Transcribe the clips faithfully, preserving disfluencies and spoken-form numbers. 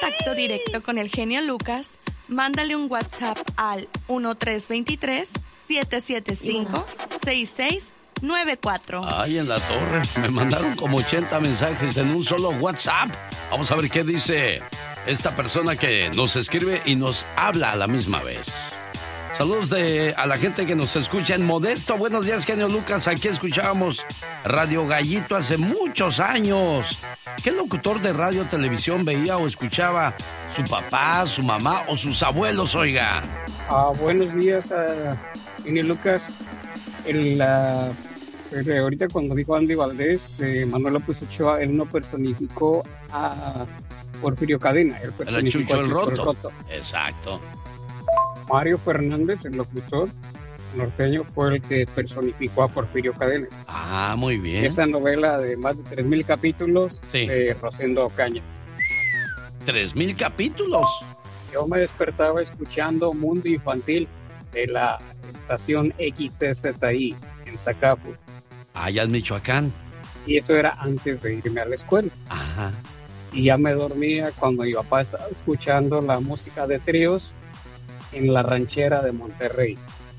contacto directo con el genio Lucas, mándale un WhatsApp al uno tres dos tres, siete siete cinco, seis seis nueve cuatro. Ay, en la torre, me mandaron como ochenta mensajes en un solo WhatsApp. Vamos a ver qué dice esta persona que nos escribe y nos habla a la misma vez. Saludos de, a la gente que nos escucha en Modesto. Buenos días, genio Lucas. Aquí escuchábamos Radio Gallito hace muchos años. ¿Qué locutor de radio, televisión veía o escuchaba su papá, su mamá o sus abuelos, oiga? Ah, buenos días, uh, genio Lucas. El, uh, ahorita cuando dijo Andy Valdés, eh, Manuel López Ochoa, él no personificó a Porfirio Cadena. Él personificó el Chucho el Roto. el Roto. Exacto. Mario Fernández, el locutor norteño, fue el que personificó a Porfirio Cadena. Ah, muy bien. Esa novela de más de tres mil capítulos, sí, de Rosendo Ocaña. ¿Tres mil capítulos? Yo me despertaba escuchando Mundo Infantil de la estación X C Z I en Zacapu. Allá en Michoacán. Y eso era antes de irme a la escuela. Ajá. Y ya me dormía cuando mi papá estaba escuchando la música de tríos en la ranchera de Monterrey.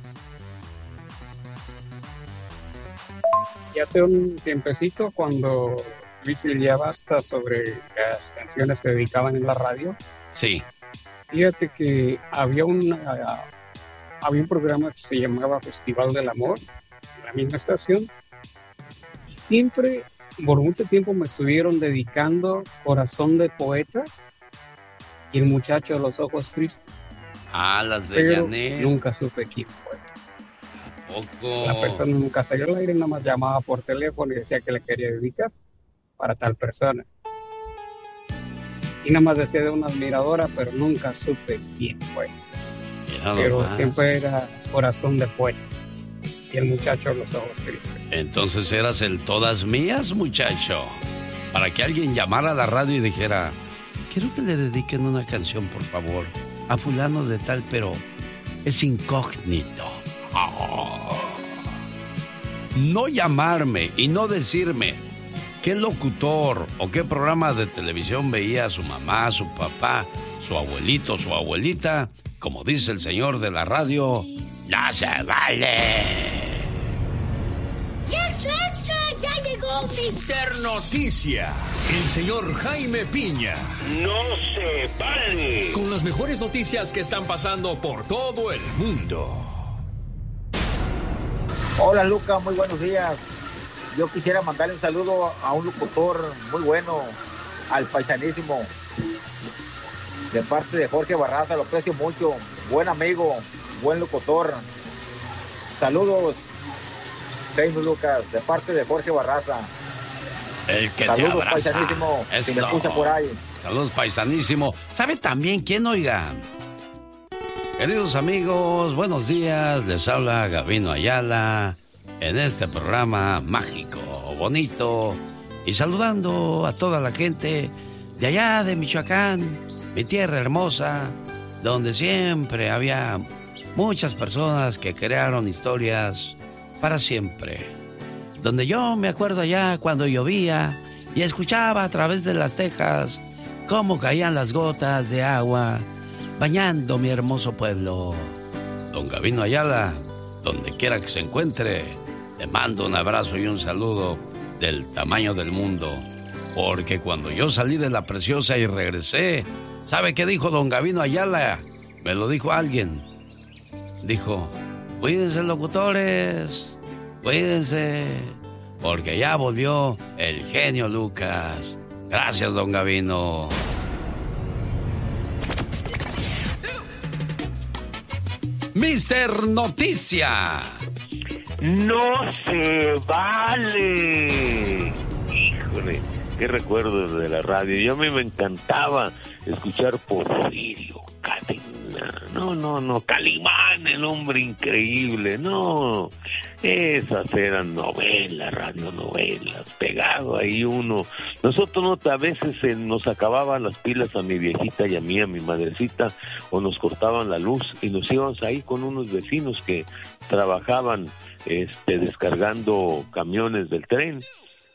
Y hace un tiempecito, cuando Luis ya basta sobre las canciones que dedicaban en la radio, sí, fíjate que había una había un programa que se llamaba Festival del Amor en la misma estación, y siempre por mucho tiempo me estuvieron dedicando Corazón de Poeta y El Muchacho de los Ojos Tristes. Ah, las de Pero Janet. nunca supe quién fue. Poco. La persona nunca salió al aire, nada más llamaba por teléfono y decía que le quería dedicar para tal persona. Y nada más decía de una admiradora, pero nunca supe quién fue. Mira pero nomás. siempre era Corazón de Poeta y El Muchacho de los Ojos Tristes. Entonces eras el todas mías, muchacho. Para que alguien llamara a la radio y dijera, quiero que le dediquen una canción, por favor, a fulano de tal, pero es incógnito. Oh. No llamarme y no decirme qué locutor o qué programa de televisión veía su mamá, su papá, su abuelito, su abuelita, como dice el señor de la radio, ¡no se vale! ¡Extra, extra! ¡Ya llegó mister Noticia! El señor Jaime Piña. ¡No se vale! Con las mejores noticias que están pasando por todo el mundo. Hola, Luca, muy buenos días. Yo quisiera mandarle un saludo a un locutor muy bueno, al paisanísimo, de parte de Jorge Barraza. Lo aprecio mucho, buen amigo, buen locutor. Saludos, Jaime Lucas, de parte de Jorge Barraza. El que Saludos, te abraza. paisanísimo, Eso. si me escucha por ahí. Saludos, paisanísimo. ¿Sabe también quién, oiga? Queridos amigos, buenos días. Les habla Gabino Ayala en este programa mágico, bonito, y saludando a toda la gente de allá de Michoacán, mi tierra hermosa, donde siempre había muchas personas que crearon historias para siempre. Donde yo me acuerdo allá cuando llovía y escuchaba a través de las tejas cómo caían las gotas de agua bañando mi hermoso pueblo. Don Gabino Ayala, donde quiera que se encuentre, le mando un abrazo y un saludo del tamaño del mundo. Porque cuando yo salí de la Preciosa y regresé, ¿sabe qué dijo don Gabino Ayala? Me lo dijo alguien. Dijo, cuídense, locutores, cuídense, porque ya volvió el genio Lucas. Gracias, don Gabino. mister Noticia. ¡No se vale! Híjole, qué recuerdo de la radio. Yo a mí me encantaba escuchar Porfirio Cadena. No, no, no, Calimán, el hombre increíble. No, esas eran novelas, radionovelas, pegado ahí uno. Nosotros no, a veces eh, nos acababan las pilas a mi viejita y a mí, a mi madrecita, o nos cortaban la luz y nos íbamos ahí con unos vecinos que trabajaban este, descargando camiones del tren.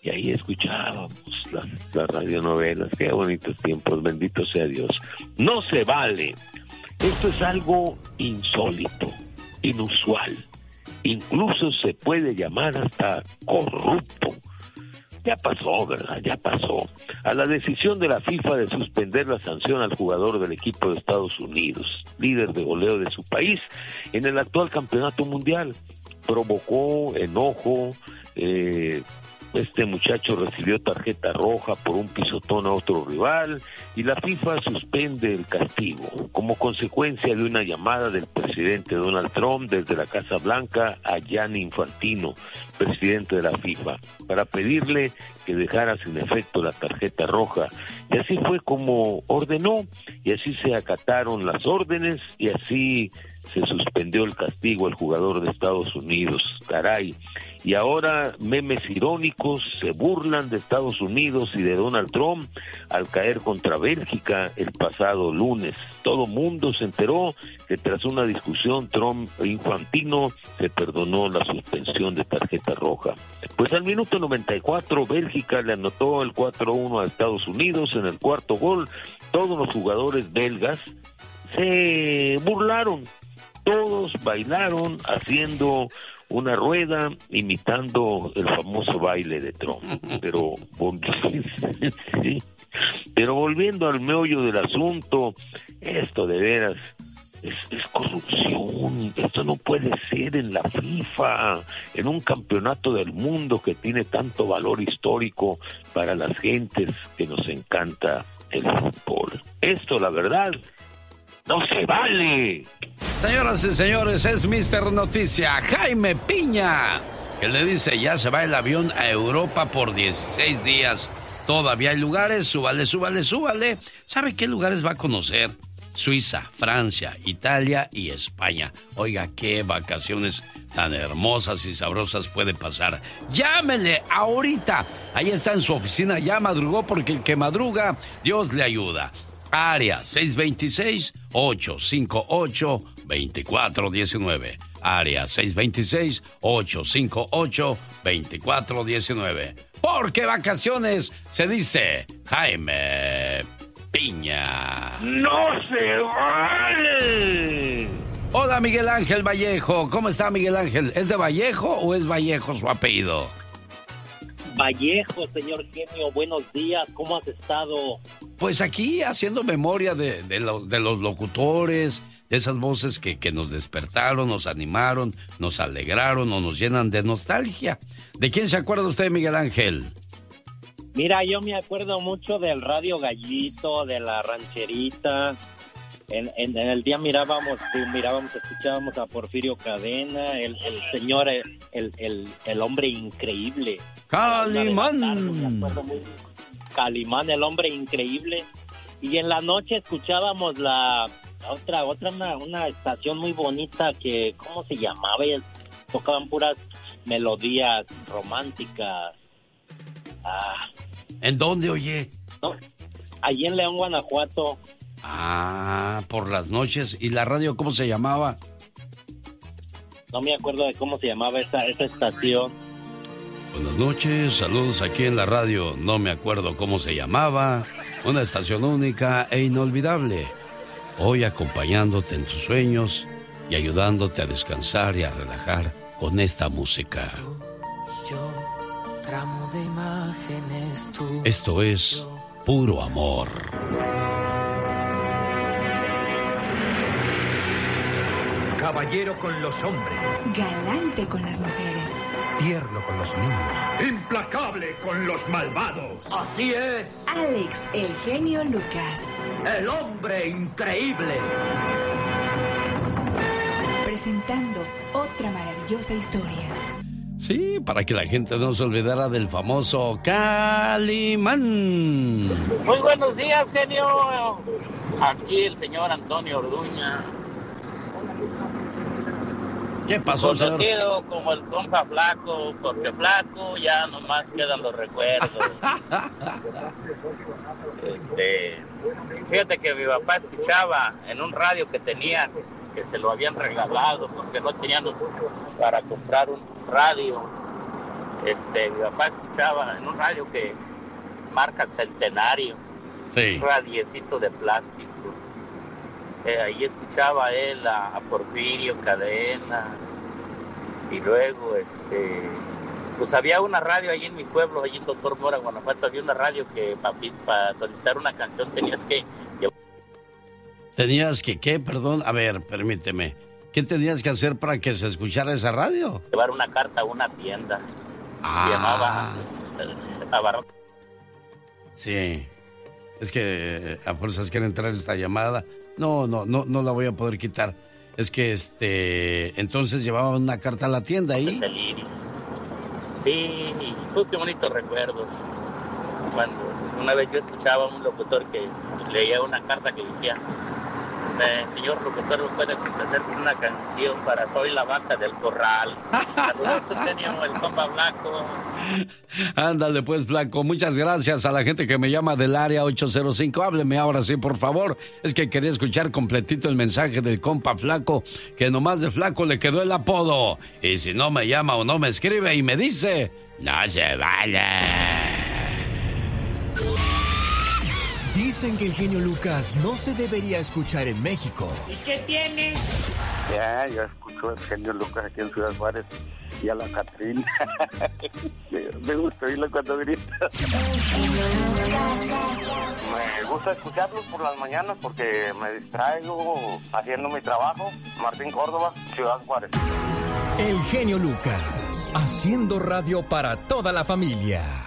y ahí escuchábamos las, las radionovelas. Qué bonitos tiempos, bendito sea Dios. No se vale. Esto es algo insólito, inusual, incluso se puede llamar hasta corrupto. Ya pasó, ¿verdad? Ya pasó. A la decisión de la FIFA de suspender la sanción al jugador del equipo de Estados Unidos, líder de goleo de su país, en el actual campeonato mundial, provocó enojo. eh, Este muchacho recibió tarjeta roja por un pisotón a otro rival y la FIFA suspende el castigo como consecuencia de una llamada del presidente Donald Trump desde la Casa Blanca a Gianni Infantino, presidente de la FIFA, para pedirle que dejara sin efecto la tarjeta roja. Y así fue como ordenó, y así se acataron las órdenes, y así se suspendió el castigo al jugador de Estados Unidos. Caray. Y ahora memes irónicos se burlan de Estados Unidos y de Donald Trump al caer contra Bélgica el pasado lunes. Todo mundo se enteró que tras una discusión Trump e Infantino se perdonó la suspensión de tarjeta roja. Pues al minuto noventa y cuatro Bélgica le anotó el cuatro uno a Estados Unidos. En el cuarto gol todos los jugadores belgas se burlaron. Todos bailaron haciendo una rueda, imitando el famoso baile de Trump. Pero, sí, pero volviendo al meollo del asunto, esto de veras es, es corrupción. Esto no puede ser en la FIFA, en un campeonato del mundo que tiene tanto valor histórico para las gentes que nos encanta el fútbol. Esto, la verdad, ¡no se vale! Señoras y señores, es mister Noticia, Jaime Piña, que le dice, ya se va el avión a Europa por dieciséis días. Todavía hay lugares, súbale, súbale, súbale. ¿Sabe qué lugares va a conocer? Suiza, Francia, Italia y España. Oiga, qué vacaciones tan hermosas y sabrosas puede pasar. Llámele ahorita. Ahí está en su oficina, ya madrugó, porque el que madruga, Dios le ayuda. Área seis dos seis, ocho cinco ocho, dos cuatro uno nueve. Área seis dos seis, ocho cinco ocho, dos cuatro uno nueve. Porque vacaciones se dice Jaime Piña. ¡No se vale! Hola, Miguel Ángel Vallejo. ¿Cómo está, Miguel Ángel? ¿Es de Vallejo o es Vallejo su apellido? Vallejo, señor genio, buenos días, ¿cómo has estado? Pues aquí haciendo memoria de, de, lo, de los locutores, de esas voces que, que nos despertaron, nos animaron, nos alegraron o nos llenan de nostalgia. ¿De quién se acuerda usted, Miguel Ángel? Mira, yo me acuerdo mucho del Radio Gallito, de la Rancherita. En, en, en el día mirábamos, mirábamos, escuchábamos a Porfirio Cadena, el, el señor, el, el, el hombre increíble. Calimán. Calimán, el hombre increíble. Y en la noche escuchábamos la otra, otra una, una estación muy bonita que, ¿cómo se llamaba? Ellas tocaban puras melodías románticas. Ah. ¿En dónde, oye? No, allí en León, Guanajuato. Ah, por las noches. ¿Y la radio cómo se llamaba? No me acuerdo de cómo se llamaba esa, esa estación. Buenas noches, saludos aquí en la radio. No me acuerdo cómo se llamaba. Una estación única e inolvidable. Hoy acompañándote en tus sueños y ayudándote a descansar y a relajar con esta música. Esto es Puro Amor. Caballero con los hombres. Galante con las mujeres. Tierno con los niños. Implacable con los malvados. Así es. Alex, el genio Lucas. El hombre increíble. Presentando otra maravillosa historia. Sí, para que la gente no se olvidara del famoso Calimán. Muy buenos días, genio. Aquí el señor Antonio Orduña. ¿Qué pasó, conocido señor? Como el compa flaco, porque flaco ya nomás quedan los recuerdos. este, fíjate que mi papá escuchaba en un radio que tenía, que se lo habían regalado porque no tenían para comprar un radio. este, mi papá escuchaba en un radio que marca Centenario, sí. un radiecito de plástico. Eh, ahí escuchaba él a, a Porfirio Cadena, y luego, este, pues había una radio ahí en mi pueblo, allí en Doctor Mora, Guanajuato, había una radio que para pa solicitar una canción tenías que llevar. ¿Tenías que qué? Perdón, a ver, permíteme. ¿Qué tenías que hacer para que se escuchara esa radio? Llevar una carta a una tienda. Ah. Se llamaba Abarrotes. Sí. Es que a fuerzas quiere entrar esta llamada. No, no, no, no la voy a poder quitar. Es que, este, entonces llevaba una carta a la tienda ahí. Es el Iris. Sí, pues qué bonitos recuerdos. Cuando una vez yo escuchaba a un locutor que leía una carta que decía: Eh, señor locutor, ¿me puede complacer con una canción para Soy la vaca del corral? Saludos, tenía el compa Flaco. Ándale pues, Flaco, muchas gracias a la gente que me llama del área ocho cero cinco. Hábleme ahora sí, por favor. Es que quería escuchar completito el mensaje del compa Flaco, que nomás de Flaco le quedó el apodo. Y si no me llama o no me escribe y me dice, no se vale. Dicen que el genio Lucas no se debería escuchar en México. ¿Y qué tiene? Ya, yo escucho al genio Lucas aquí en Ciudad Juárez y a la Catrina. Me gusta oírlo cuando grita. Me gusta escucharlos por las mañanas porque me distraigo haciendo mi trabajo. Martín Córdoba, Ciudad Juárez. El genio Lucas, haciendo radio para toda la familia.